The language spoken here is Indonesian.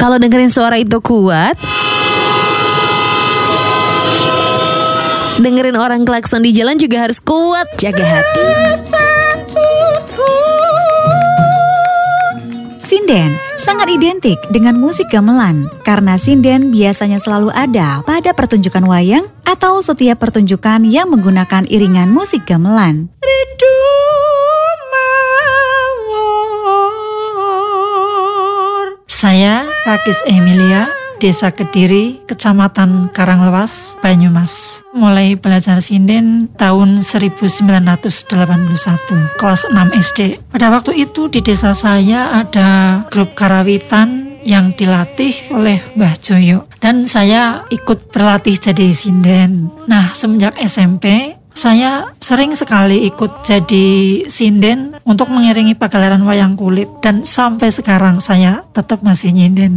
Kalau dengerin suara itu kuat, dengerin orang klakson di jalan juga harus kuat. Jaga hati. Sinden sangat identik dengan musik gamelan karena sinden biasanya selalu ada pada pertunjukan wayang atau setiap pertunjukan yang menggunakan iringan musik gamelan. Saya Rakis Emilia, Desa Kediri, Kecamatan Karanglewas, Banyumas. Mulai belajar sinden tahun 1981, kelas 6 SD. Pada waktu itu di desa saya ada grup karawitan yang dilatih oleh Mbah Joyo. Dan saya ikut berlatih jadi sinden. Nah, semenjak SMP, saya sering sekali ikut jadi sinden untuk mengiringi pagelaran wayang kulit. Dan sampai sekarang saya tetap masih nyinden.